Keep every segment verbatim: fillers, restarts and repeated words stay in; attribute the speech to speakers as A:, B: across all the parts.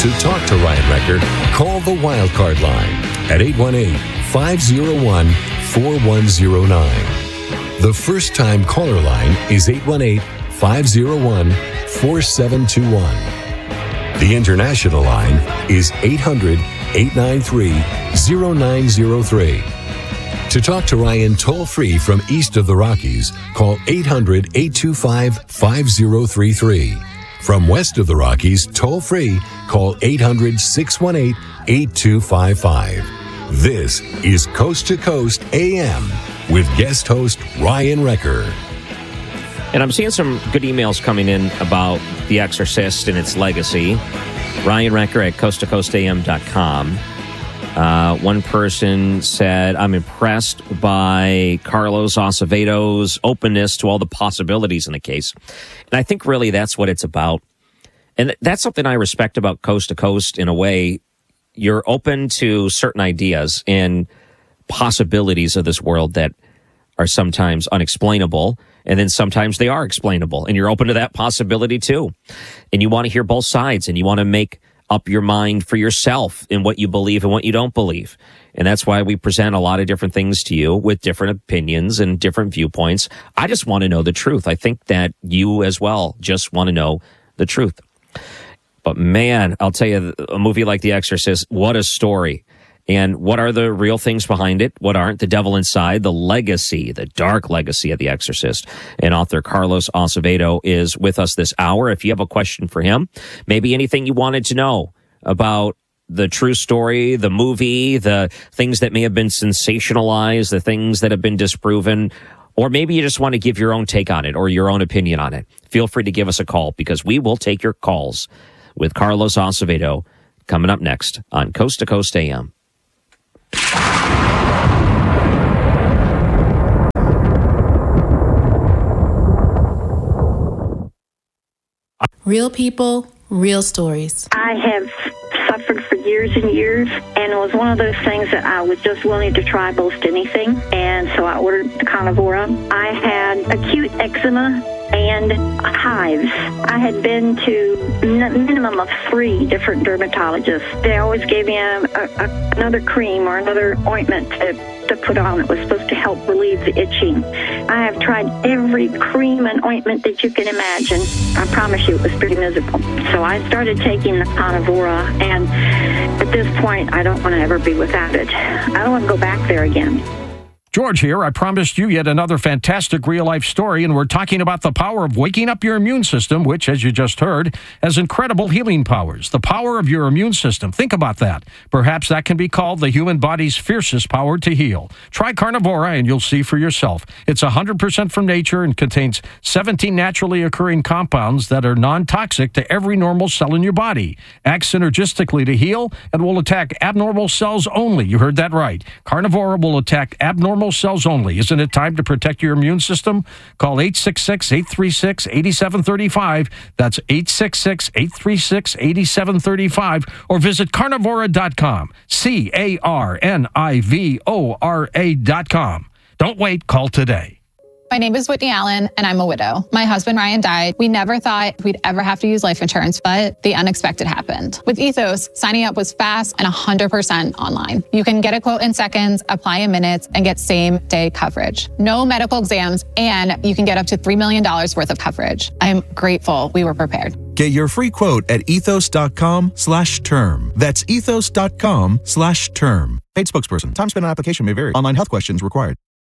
A: To talk to Ryan Wrecker, call the Wildcard line at eight one eight, five oh one, four one oh nine. The first-time caller line is eight one eight, five oh one, four seven two one. The international line is eight hundred, eight nine three, oh nine oh three. To talk to Ryan toll-free from east of the Rockies, call eight hundred, eight two five, five oh three three. From west of the Rockies, toll-free, call eight hundred, six one eight, eight two five five. This is Coast to Coast A M with guest host Ryan Wrecker.
B: And I'm seeing some good emails coming in about The Exorcist and its legacy. Ryan Wrecker at coast to coast a m dot com. Uh, one person said, I'm impressed by Carlos Acevedo's openness to all the possibilities in the case. And I think really that's what it's about. And that's something I respect about Coast to Coast in a way. You're open to certain ideas and possibilities of this world that are sometimes unexplainable. And then sometimes they are explainable. And you're open to that possibility too. And you want to hear both sides and you want to make up your mind for yourself in what you believe and what you don't believe. And that's why we present a lot of different things to you with different opinions and different viewpoints. I just want to know the truth. I think that you as well just want to know the truth. But man, I'll tell you, a movie like The Exorcist, what a story. And what are the real things behind it? What aren't? The devil inside, the legacy, the dark legacy of The Exorcist. And author Carlos Acevedo is with us this hour. If you have a question for him, maybe anything you wanted to know about the true story, the movie, the things that may have been sensationalized, the things that have been disproven, or maybe you just want to give your own take on it or your own opinion on it, feel free to give us a call because we will take your calls with Carlos Acevedo coming up next on Coast to Coast A M.
C: Real people, real stories.
D: I have suffered for years and years, and it was one of those things that I was just willing to try most anything, and so I ordered the Carnivora. I had acute eczema and hives. I had been to n- minimum of three different dermatologists. They always gave me a, a, another cream or another ointment to, to put on that was supposed to help relieve the itching. I have tried every cream and ointment that you can imagine. I promise you it was pretty miserable. So I started taking the Carnivora, and at this point, I don't want to ever be without it. I don't want to go back there again.
E: George here. I promised you yet another fantastic real-life story, and we're talking about the power of waking up your immune system, which, as you just heard, has incredible healing powers. The power of your immune system. Think about that. Perhaps that can be called the human body's fiercest power to heal. Try Carnivora, and you'll see for yourself. It's one hundred percent from nature and contains seventeen naturally occurring compounds that are non-toxic to every normal cell in your body. Acts synergistically to heal and will attack abnormal cells only. You heard that right. Carnivora will attack abnormal cells only. Isn't it time to protect your immune system? Call eight six six, eight three six, eight seven three five. That's eight six six, eight three six, eight seven three five. Or visit carnivora dot com. C A R N I V O R A dot com. Don't wait. Call today.
F: My name is Whitney Allen, and I'm a widow. My husband, Ryan, died. We never thought we'd ever have to use life insurance, but the unexpected happened. With Ethos, signing up was fast and one hundred percent online. You can get a quote in seconds, apply in minutes, and get same-day coverage. No medical exams, and you can get up to three million dollars worth of coverage. I'm grateful we were prepared.
G: Get your free quote at ethos.com slash term. That's ethos.com slash term. Paid spokesperson. Time spent on application may vary. Online health questions required.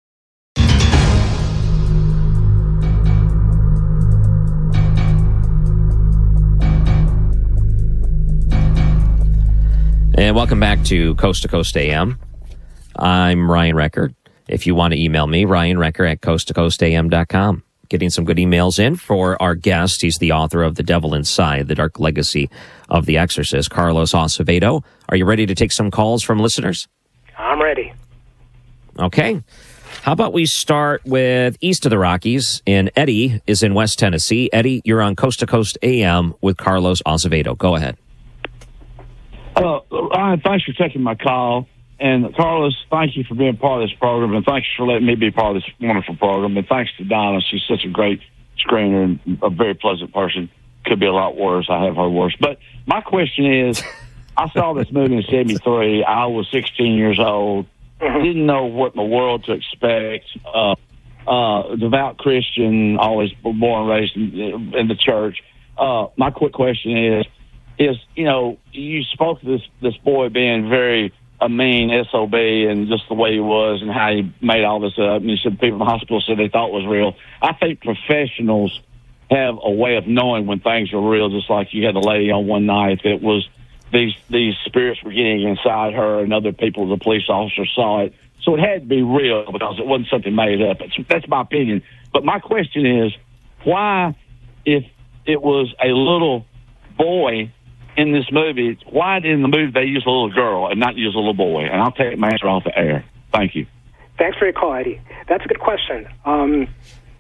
B: And welcome back to Coast to Coast A M. I'm Ryan Wrecker. If you want to email me, Ryan Wrecker at coast to coast a m dot com. Getting some good emails in for our guest. He's the author of The Devil Inside, The Dark Legacy of The Exorcist, Carlos Acevedo. Are you ready to take some calls from listeners?
H: I'm ready.
B: Okay. How about we start with east of the Rockies, and Eddie is in West Tennessee. Eddie, you're on Coast to Coast A M with Carlos Acevedo. Go ahead.
I: Uh, Ryan, thanks for taking my call. And Carlos, thank you for being part of this program, and thanks for letting me be part of this wonderful program. And thanks to Donna. She's such a great screener and a very pleasant person. could be a lot worse. I have heard worse. But my question is, I saw this movie in seventy-three. I was sixteen years old. Mm-hmm. Didn't know what in the world to expect. Uh, uh, devout Christian, always born and raised in, in the church. Uh, my quick question is, is, you know, you spoke to this, this boy being very a mean S O B and just the way he was and how he made all this up. And you said people in the hospital said they thought it was real. I think professionals have a way of knowing when things are real, just like you had a lady on one night that it was these these spirits were getting inside her and other people, the police officer saw it. So it had to be real because it wasn't something made up. It's, that's my opinion. But my question is, why, if it was a little boy in this movie, why in the movie they use a little girl and not use a little boy? And I'll take my answer off the air. Thank you.
H: Thanks for your call, Eddie. That's a good question. Um,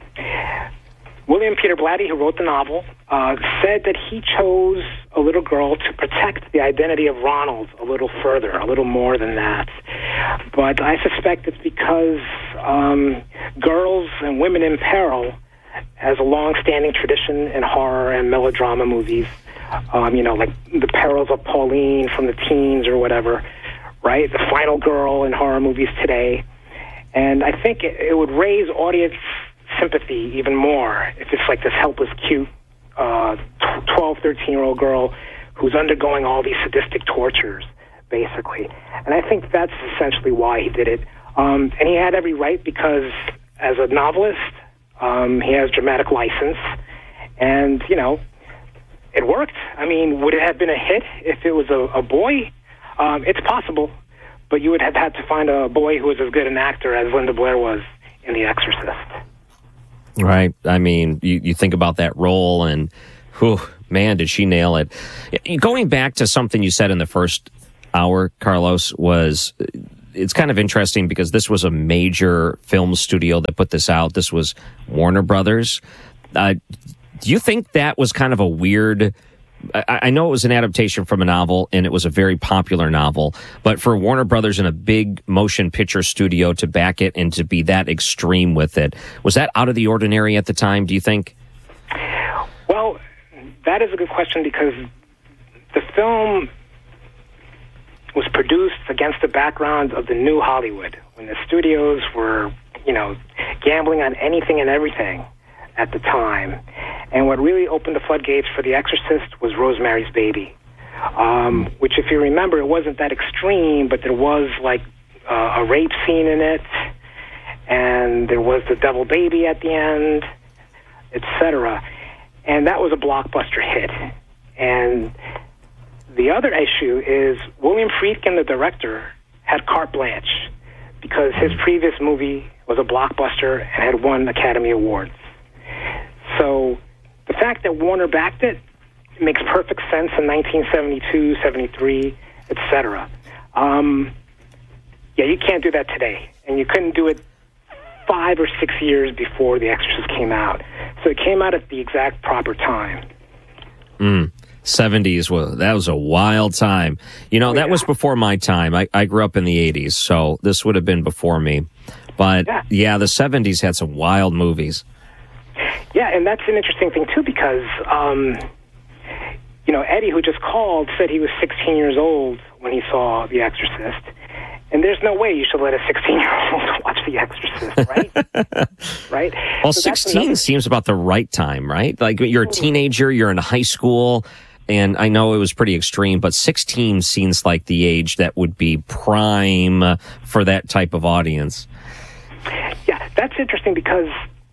H: William Peter Blatty, who wrote the novel, uh, said that he chose a little girl to protect the identity of Ronald a little further, a little more than that. But I suspect it's because um, girls and women in peril has a long-standing tradition in horror and melodrama movies. Um, you know, like The Perils of Pauline from the teens or whatever, right? The final girl in horror movies today. And I think it, it would raise audience sympathy even more if it's like this helpless, cute uh, twelve, thirteen-year-old girl who's undergoing all these sadistic tortures, basically. And I think that's essentially why he did it. Um, and he had every right because as a novelist, um, he has dramatic license. And, you know, it worked. I mean, would it have been a hit if it was a, a boy? Um, it's possible, but you would have had to find a boy who was as good an actor as Linda Blair was in The Exorcist.
B: Right. I mean, you, you think about that role and, whew, man, did she nail it. Going back to something you said in the first hour, Carlos, was it's kind of interesting because this was a major film studio that put this out. This was Warner Brothers. Uh, do you think that was kind of a weird... I, I know it was an adaptation from a novel, and it was a very popular novel, but for Warner Brothers and a big motion picture studio to back it and to be that extreme with it, was that out of the ordinary at the time, do you think?
H: Well, that is a good question because the film was produced against the background of the new Hollywood, when the studios were, you know, gambling on anything and everything at the time. And what really opened the floodgates for The Exorcist was Rosemary's Baby, um, which, if you remember, it wasn't that extreme, but there was, like, uh, a rape scene in it, and there was the devil baby at the end, et cetera. And that was a blockbuster hit. And the other issue is William Friedkin, the director, had carte blanche because his previous movie was a blockbuster and had won Academy Awards. So the fact that Warner backed it, it makes perfect sense in nineteen seventy-two, seventy-three, et cetera. Um, yeah, you can't do that today. And you couldn't do it five or six years before The Exorcist came out. So it came out at the exact proper time.
B: Mm. seventies, well, that was a wild time. You know, oh, that yeah. was before my time. I, I grew up in the eighties, so this would have been before me. But, yeah, yeah the seventies had some wild movies.
H: Yeah, and that's an interesting thing, too, because, um, you know, Eddie, who just called, said he was sixteen years old when he saw The Exorcist. And there's no way you should let a sixteen-year-old watch The Exorcist, right? Right?
B: Well,
H: so
B: sixteen
H: another...
B: seems about the right time, right? Like, you're a teenager, you're in high school, and I know it was pretty extreme, but sixteen seems like the age that would be prime for that type of audience.
H: Yeah, that's interesting because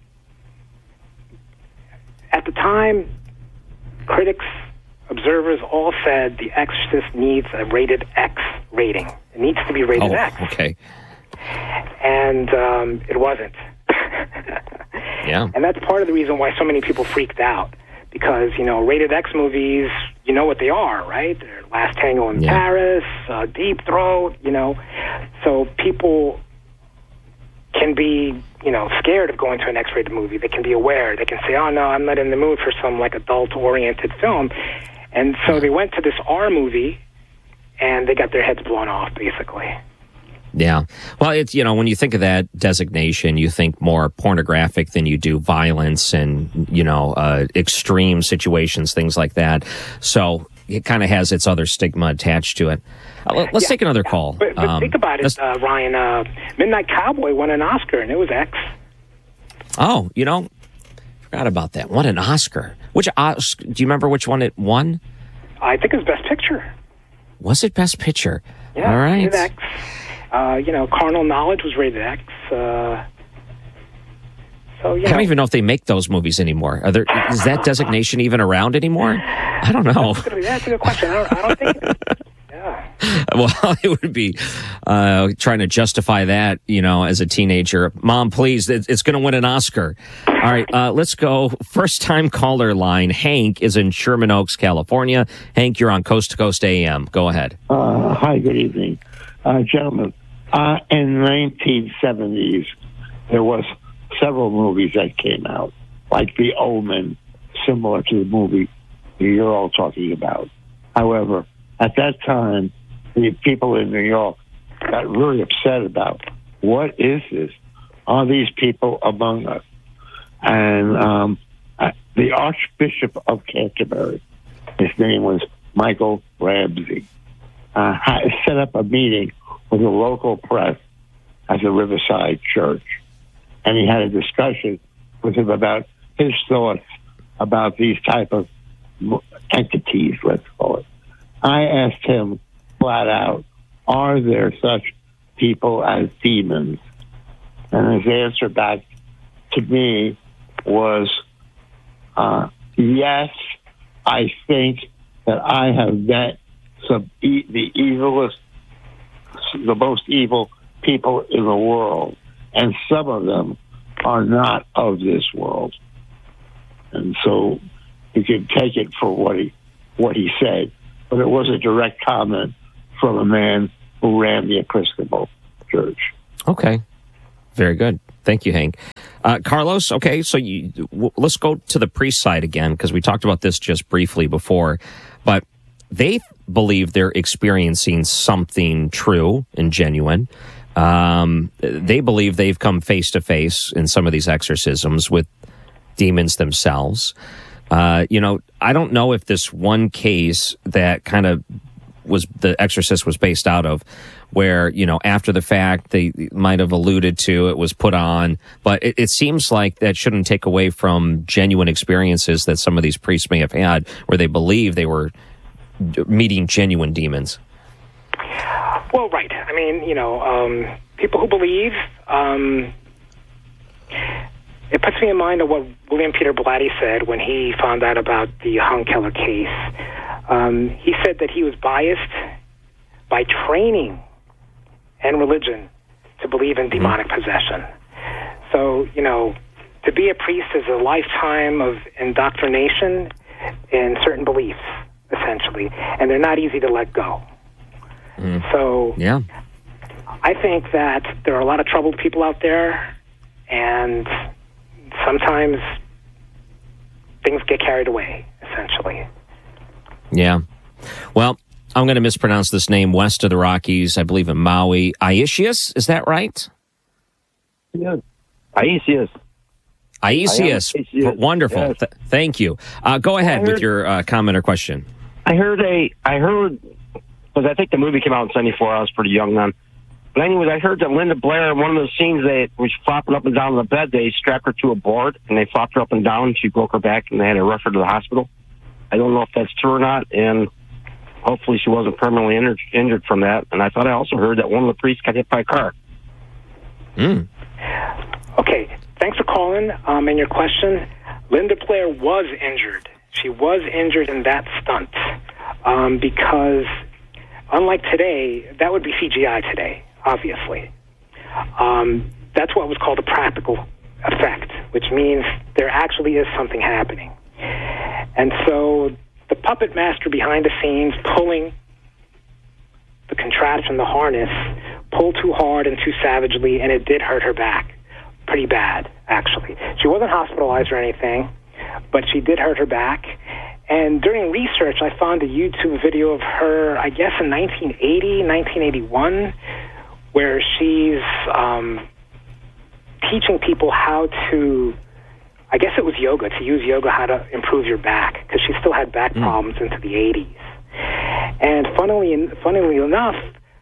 H: at the time, critics, observers all said The Exorcist needs a rated X rating. It needs to be rated
B: oh,
H: X.
B: Okay.
H: And um, it wasn't.
B: Yeah.
H: And that's part of the reason why so many people freaked out. Because, you know, rated X movies, you know what they are, right? They're Last Tango in yeah. Paris, uh, Deep Throat, you know. So people can be, you know, scared of going to an X-rated movie. They can be aware. They can say, oh, no, I'm not in the mood for some, like, adult-oriented film. And so they went to this R movie, and they got their heads blown off, basically.
B: Yeah. Well, it's, you know, when you think of that designation, you think more pornographic than you do violence and, you know, uh, extreme situations, things like that. So it kind of has its other stigma attached to it. Uh, let's yeah, take another
H: yeah.
B: call.
H: But, but um, think about it, uh, Ryan. Uh, Midnight Cowboy won an Oscar, and it was X.
B: Oh, you know, forgot about that. Won an Oscar. Which Oscar? Do you remember which one it won?
H: I think it was Best Picture.
B: Was it Best Picture?
H: Yeah,
B: all right.
H: Rated X. Uh, you know, Carnal Knowledge was rated X. Uh, so, you
B: I don't
H: know.
B: even know if they make those movies anymore. Are there, is that designation even around anymore? I don't know.
H: That's, gonna be, that's a good question. I don't, I don't think it is. Yeah.
B: Well, it would be uh, trying to justify that, you know, as a teenager. Mom, please, it's going to win an Oscar. All right, uh, let's go. First time caller line. Hank is in Sherman Oaks, California. Hank, you're on Coast to Coast A M. Go ahead.
J: Uh, hi, good evening. Uh, gentlemen, uh, in the nineteen seventies, there was several movies that came out, like The Omen, similar to the movie you're all talking about. However, at that time, the people in New York got really upset about, what is this? Are these people among us? And um, uh, the Archbishop of Canterbury, his name was Michael Ramsey, uh, had set up a meeting with the local press at the Riverside Church. And he had a discussion with him about his thoughts about these type of entities, let's call it. I asked him flat out, are there such people as demons? And his answer back to me was, uh, yes, I think that I have met some e- the evilest, the most evil people in the world, and some of them are not of this world. And so you can take it for what he what he said, but it was a direct comment from a man who ran the Episcopal Church.
B: Okay. Very good. Thank you, Hank. Uh, Carlos, okay, so you, w- let's go to the priest side again, because we talked about this just briefly before, but they believe they're experiencing something true and genuine. Um, they believe they've come face to face in some of these exorcisms with demons themselves. Uh, you know, I don't know if this one case that kind of was the Exorcist was based out of, where, you know, after the fact they might have alluded to it was put on, but it, it seems like that shouldn't take away from genuine experiences that some of these priests may have had, where they believe they were meeting genuine demons.
H: Well, right. I mean, you know, um, people who believe, um, it puts me in mind of what William Peter Blatty said when he found out about the Hung Keller case. Um, he said that he was biased by training and religion to believe in demonic possession. So, you know, to be a priest is a lifetime of indoctrination in certain beliefs, essentially, and they're not easy to let go. Mm. So,
B: yeah,
H: I think that there are a lot of troubled people out there, and sometimes things get carried away, essentially.
B: Yeah. Well, I'm going to mispronounce this name, west of the Rockies, I believe in Maui. Aisius, is that right?
J: Yeah. Aisius.
B: Aisius. Aisius. Wonderful. Yes. Th- thank you. Uh, go ahead heard, with your uh, comment or question.
K: I heard a, I heard, because I think the movie came out in seventy-four. I was pretty young then. But anyways, I heard that Linda Blair, in one of the scenes, they was flopping up and down on the bed. They strapped her to a board, and they flopped her up and down, and she broke her back, and they had to rush her to the hospital. I don't know if that's true or not, and hopefully she wasn't permanently injured, injured from that. And I thought I also heard that one of the priests got hit by a car.
B: Mm.
H: Okay, thanks for calling. Um, and your question, Linda Blair was injured. She was injured in that stunt um, because, unlike today, that would be C G I today, obviously. Um, that's what was called a practical effect, which means there actually is something happening. And so the puppet master behind the scenes pulling the contraption, the harness, pulled too hard and too savagely, and it did hurt her back pretty bad, actually. She wasn't hospitalized or anything, but she did hurt her back. And during research, I found a YouTube video of her, I guess in nineteen eighty, nineteen eighty-one, where she's um, teaching people how to, I guess it was yoga, to use yoga, how to improve your back, because she still had back mm. problems into the eighties. And funnily, funnily enough,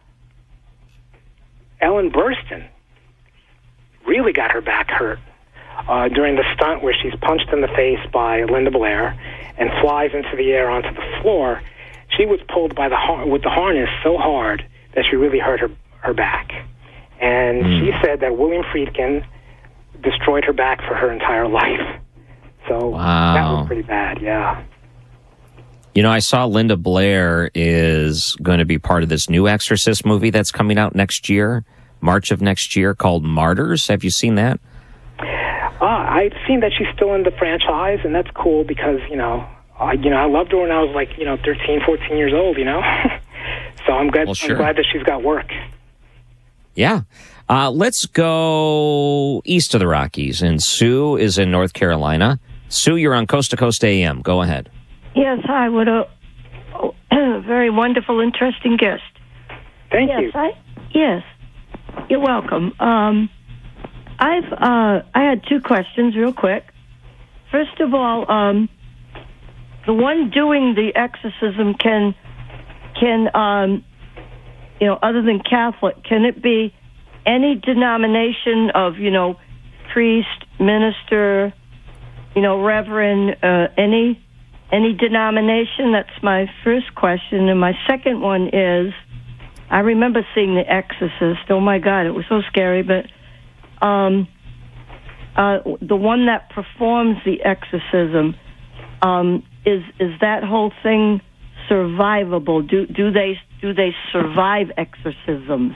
H: Ellen Burstyn really got her back hurt uh, during the stunt where she's punched in the face by Linda Blair and flies into the air onto the floor. She was pulled by the har- with the harness so hard that she really hurt her, her back. And mm. she said that William Friedkin destroyed her back for her entire life. So
B: wow.
H: that was pretty bad, yeah.
B: You know, I saw Linda Blair is going to be part of this new Exorcist movie that's coming out next year, March of next year, called Martyrs. Have you seen that?
H: Uh, I've seen that she's still in the franchise, and that's cool because, you know, I, you know, I loved her when I was like, you know, thirteen, fourteen years old, you know? So I'm glad, well, sure. I'm glad that she's got work.
B: Yeah. Uh, let's go east of the Rockies, and Sue is in North Carolina. Sue, you're on Coast to Coast A M. Go ahead.
L: Yes, hi. What a oh, very wonderful, interesting guest.
H: Thank
L: yes,
H: you.
L: I, yes, you're welcome. Um, I've uh, I had two questions, real quick. First of all, um, the one doing the exorcism can can um, you know, other than Catholic, can it be any denomination of, you know, priest, minister, you know, reverend, uh, any any denomination? That's my first question. And my second one is, I remember seeing The Exorcist. Oh my God, it was so scary. But um, uh, the one that performs the exorcism, um, is is that whole thing survivable? Do do they do they survive exorcisms?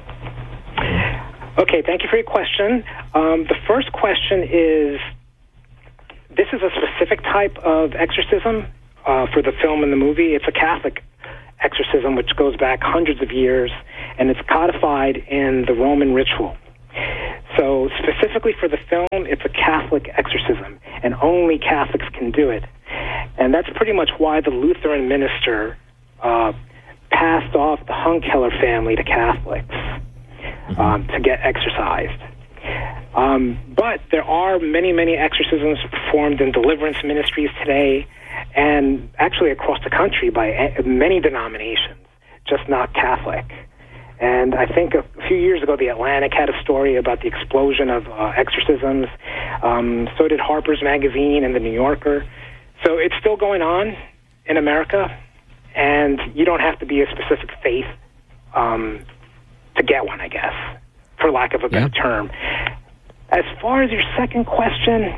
H: Okay, thank you for your question. Um, the first question is, this is a specific type of exorcism uh, for the film and the movie. It's a Catholic exorcism, which goes back hundreds of years, and it's codified in the Roman ritual. So specifically for the film, it's a Catholic exorcism, and only Catholics can do it. And that's pretty much why the Lutheran minister uh, passed off the Hunkeler family to Catholics um, to get exorcised. Um, but there are many, many exorcisms performed in deliverance ministries today, and actually across the country by many denominations, just not Catholic. And I think a few years ago, The Atlantic had a story about the explosion of uh, exorcisms. Um, so did Harper's Magazine and The New Yorker. So it's still going on in America, and you don't have to be a specific faith um, to get one, I guess, for lack of a better yeah. term. As far as your second question,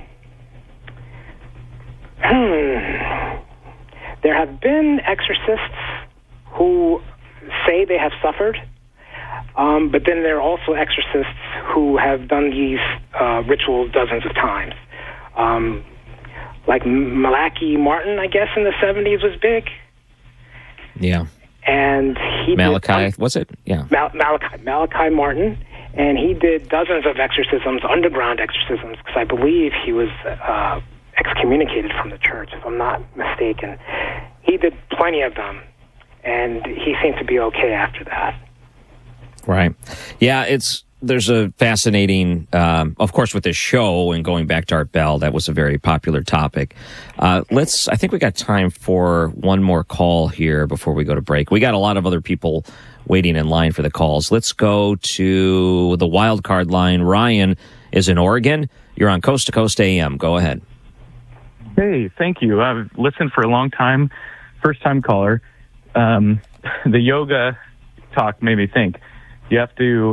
H: hmm, there have been exorcists who say they have suffered, um, but then there are also exorcists who have done these uh, rituals dozens of times. Um, like Malachi Martin, I guess, in the seventies was big.
B: Yeah.
H: And he
B: Malachi,
H: did, um,
B: was it? Yeah.
H: Mal- Malachi, Malachi Martin. And he did dozens of exorcisms, underground exorcisms, because I believe he was uh, excommunicated from the church, if I'm not mistaken. He did plenty of them, and he seemed to be okay after that.
B: Right. Yeah, it's there's a fascinating, um, of course, with this show, and going back to Art Bell, that was a very popular topic. Uh, let's, I think we got time for one more call here before we go to break. We got a lot of other people waiting in line for the calls. Let's go to the wild card line. Ryan is in Oregon. You're on Coast to Coast A M. Go ahead.
M: Hey, thank you. I've listened for a long time. First time caller. Um, the yoga talk made me think. You have to,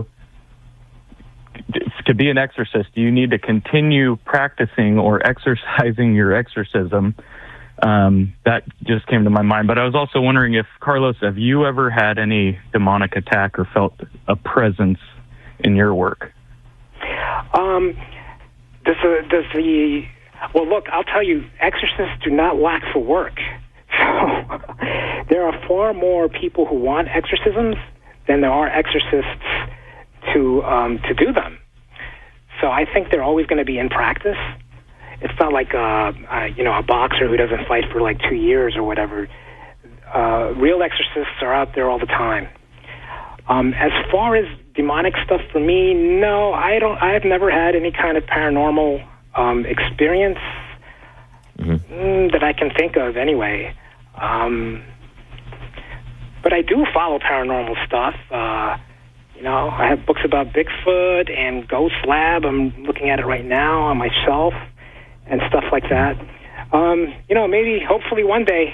M: to be an exorcist, you need to continue practicing or exercising your exorcism. Um, that just came to my mind. But I was also wondering if, Carlos, have you ever had any demonic attack or felt a presence in your work?
H: Um, does the, does the, well, look, I'll tell you, exorcists do not lack for work. So there are far more people who want exorcisms than there are exorcists to um, to do them. So I think they're always going to be in practice. It's not like uh, uh, you know, a boxer who doesn't fight for like two years or whatever. Uh, real exorcists are out there all the time. Um, as far as demonic stuff for me, no, I don't. I've never had any kind of paranormal um, experience mm-hmm. mm, that I can think of, anyway. Um, but I do follow paranormal stuff. Uh, you know, I have books about Bigfoot and Ghost Lab. I'm looking at it right now on my shelf and stuff like that. Um, you know, maybe, hopefully, one day.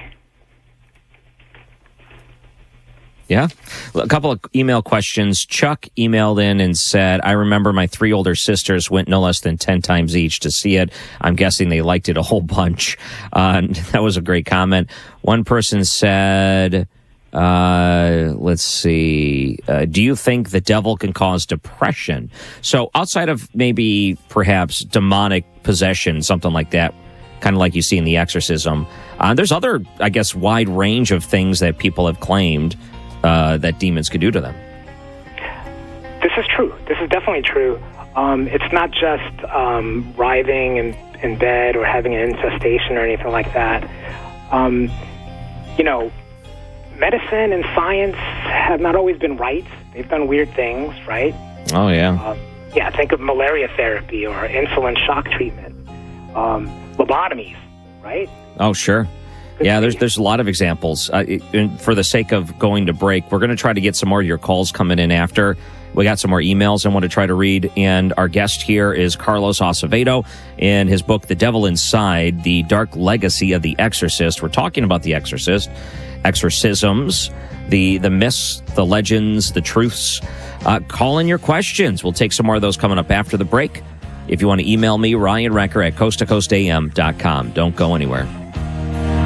B: Yeah. A couple of email questions. Chuck emailed in and said, I remember my three older sisters went no less than ten times each to see it. I'm guessing they liked it a whole bunch. Uh, that was a great comment. One person said, uh, let's see, uh, do you think the devil can cause depression? So outside of maybe perhaps demonic possession, something like that, kind of like you see in The Exorcism, uh, there's other, I guess, wide range of things that people have claimed Uh, that demons could do to them.
H: This is true. This is definitely true. Um, it's not just um, writhing in, in bed or having an infestation or anything like that. Um, you know, medicine and science have not always been right. They've done weird things, right?
B: Oh, yeah.
H: Uh, yeah, think of malaria therapy or insulin shock treatment, um, lobotomies, right?
B: Oh, sure. Yeah, there's there's a lot of examples. Uh, and for the sake of going to break, we're going to try to get some more of your calls coming in after. We got some more emails I want to try to read. And our guest here is Carlos Acevedo in his book, The Devil Inside, The Dark Legacy of the Exorcist. We're talking about The Exorcist, exorcisms, the, the myths, the legends, the truths. Uh, call in your questions. We'll take some more of those coming up after the break. If you want to email me, Ryan Wrecker at coast to coast a m dot com. Don't go anywhere.